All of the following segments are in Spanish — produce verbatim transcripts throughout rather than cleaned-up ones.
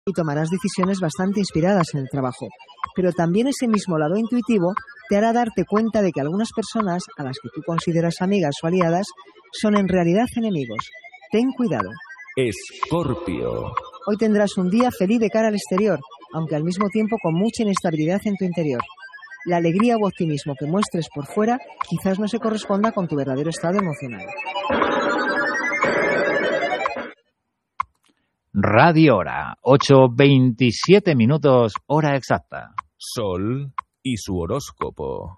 y tomarás decisiones bastante inspiradas en el trabajo. Pero también ese mismo lado intuitivo te hará darte cuenta de que algunas personas a las que tú consideras amigas o aliadas son en realidad enemigos. Ten cuidado. Escorpio. Hoy tendrás un día feliz de cara al exterior, aunque al mismo tiempo con mucha inestabilidad en tu interior. La alegría u optimismo que muestres por fuera quizás no se corresponda con tu verdadero estado emocional. Radio Hora, ocho veintisiete minutos, hora exacta. Sol y su horóscopo.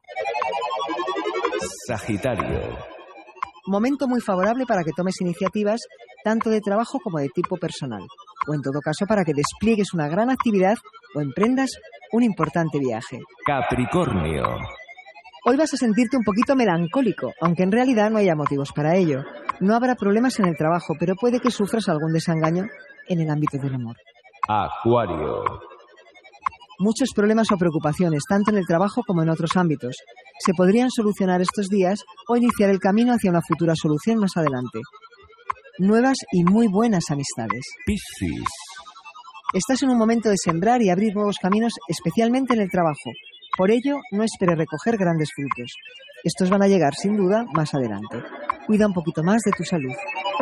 Sagitario. Momento muy favorable para que tomes iniciativas tanto de trabajo como de tipo personal, o en todo caso para que despliegues una gran actividad o emprendas un importante viaje. Capricornio. Hoy vas a sentirte un poquito melancólico, aunque en realidad no haya motivos para ello. No habrá problemas en el trabajo, pero puede que sufras algún desengaño en el ámbito del amor. Acuario. Muchos problemas o preocupaciones, tanto en el trabajo como en otros ámbitos, se podrían solucionar estos días o iniciar el camino hacia una futura solución más adelante. Nuevas y muy buenas amistades. Piscis. Estás en un momento de sembrar y abrir nuevos caminos, especialmente en el trabajo. Por ello, no esperes recoger grandes frutos. Estos van a llegar, sin duda, más adelante. Cuida un poquito más de tu salud.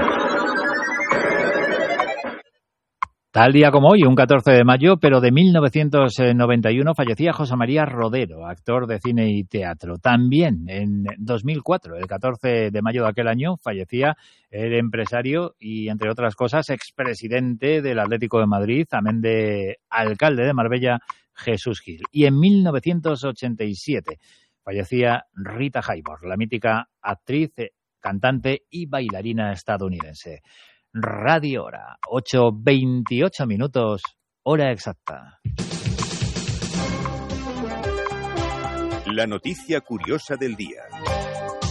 Tal día como hoy, un catorce de mayo, pero de mil novecientos noventa y uno, fallecía José María Rodero, actor de cine y teatro. También en dos mil cuatro, el catorce de mayo de aquel año, fallecía el empresario y, entre otras cosas, expresidente del Atlético de Madrid, amén de alcalde de Marbella, Jesús Gil. Y en mil novecientos ochenta y siete fallecía Rita Hayworth, la mítica actriz, cantante y bailarina estadounidense. Radio Hora, ocho veintiocho minutos, hora exacta. La noticia curiosa del día.